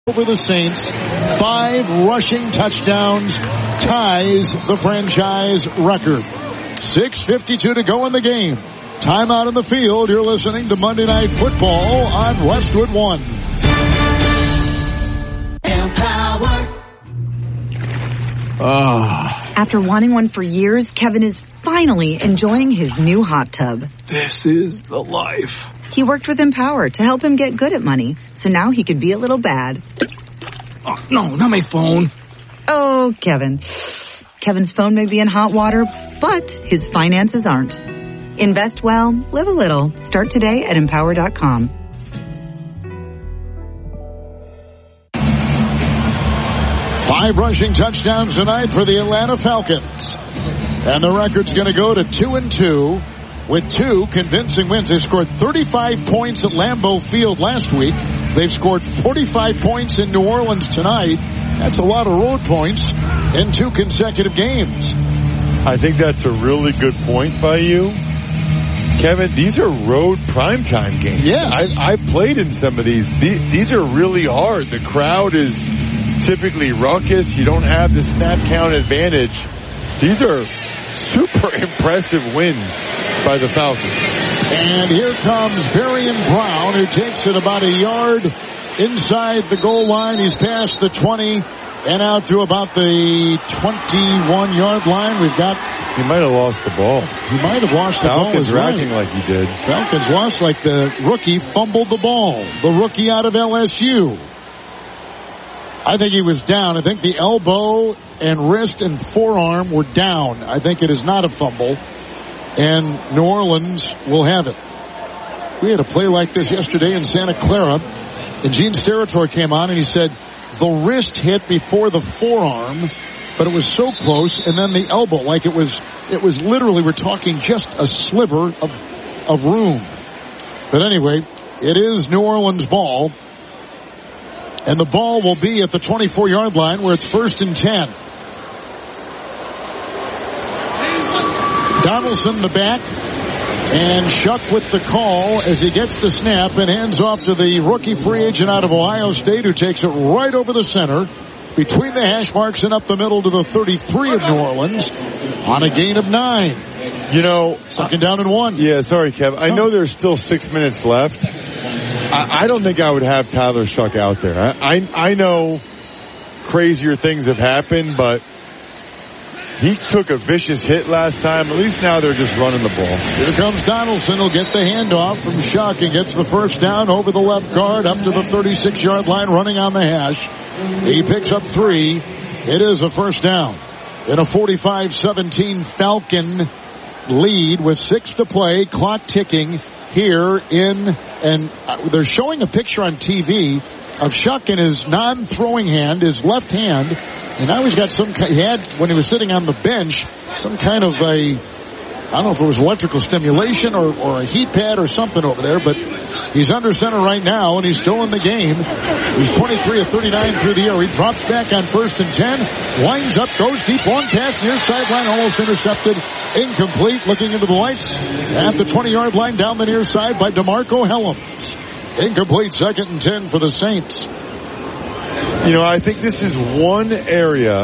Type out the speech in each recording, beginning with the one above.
over the Saints. 5 rushing touchdowns, ties the franchise record. 6:52 to go in the game. Timeout in the field. You're listening to Monday Night Football on Westwood One. Empower. After wanting one for years, Kevin is finally enjoying his new hot tub. This is the life. He worked with Empower to help him get good at money, so now he could be a little bad. Oh, no, not my phone. Oh, Kevin. Kevin's phone may be in hot water, but his finances aren't. Invest well, live a little. Start today at Empower.com. Five rushing touchdowns tonight for the Atlanta Falcons. And the record's going to go to 2-2 with 2 convincing wins. They scored 35 points at Lambeau Field last week. They've scored 45 points in New Orleans tonight. That's a lot of road points in 2 consecutive games. I think that's a really good point by you. Kevin, these are road primetime games. Yes. I've played in some of these. These are really hard. The crowd is typically raucous. You don't have the snap count advantage. These are super impressive wins by the Falcons. And here comes Varian Brown, who takes it about a yard inside the goal line. He's past the 20 and out to about the 21-yard line. He might have lost the ball. He might have lost the ball. Falcons acting like he did. Falcons lost like the rookie fumbled the ball. The rookie out of LSU. I think he was down. I think the elbow and wrist and forearm were down. I think it is not a fumble. And New Orleans will have it. We had a play like this yesterday in Santa Clara. And Gene Steratore came on and he said, the wrist hit before the forearm, but it was so close. And then the elbow, like it was literally, we're talking just a sliver of room. But anyway, it is New Orleans ball. And the ball will be at the 24-yard line where it's 1st and 10. Donaldson in the back. And Shuck with the call as he gets the snap and hands off to the rookie free agent out of Ohio State, who takes it right over the center between the hash marks and up the middle to the 33 of New Orleans on a gain of 9. You know, 2nd down and 1. Yeah, sorry, Kev. I know there's still 6 minutes left. I don't think I would have Tyler Shuck out there. I know crazier things have happened, but he took a vicious hit last time. At least now they're just running the ball. Here comes Donaldson. He'll get the handoff from Shuck and gets the first down over the left guard up to the 36-yard line, running on the hash. He picks up 3. It is a first down. In a 45-17 Falcon lead with 6 to play, clock ticking here and they're showing a picture on TV of Shuck in his non-throwing hand, his left hand, and now he's got he had, when he was sitting on the bench, some kind of I don't know if it was electrical stimulation or a heat pad or something over there, but he's under center right now, and he's still in the game. He's 23 of 39 through the air. He drops back on 1st and 10, winds up, goes deep, long pass, near sideline, almost intercepted, incomplete, looking into the lights at the 20-yard line down the near side by DeMarco Helms. Incomplete, 2nd and 10 for the Saints. You know, I think this is one area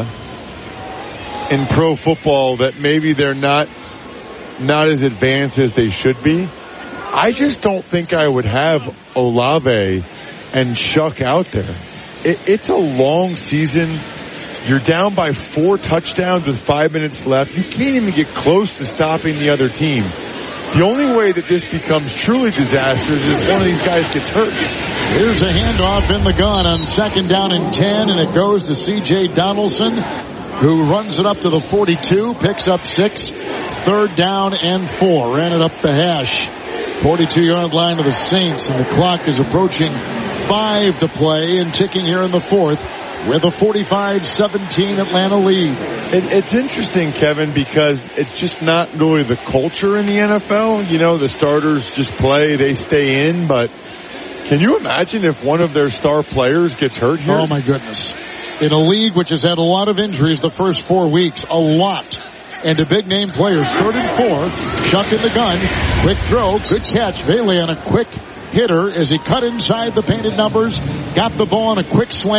in pro football that maybe they're not as advanced as they should be. I just don't think I would have Olave and Shuck out there. It's a long season. You're down by 4 touchdowns with 5 minutes left. You can't even get close to stopping the other team. The only way that this becomes truly disastrous is if one of these guys gets hurt. Here's a handoff in the gun on 2nd down and 10, and it goes to C.J. Donaldson, who runs it up to the 42, picks up 6, 3rd down and 4. Ran it up the hash. 42-yard line of the Saints, and the clock is approaching 5 to play and ticking here in the 4th with a 45-17 Atlanta lead. It's interesting, Kevin, because it's just not really the culture in the NFL. You know, the starters just play, they stay in, but can you imagine if one of their star players gets hurt here? Oh, my goodness. In a league which has had a lot of injuries the first 4 weeks, a lot. And to big-name players, 3rd and 4, Shuck in the gun, quick throw, good catch. Bailey on a quick hitter as he cut inside the painted numbers, got the ball on a quick slant.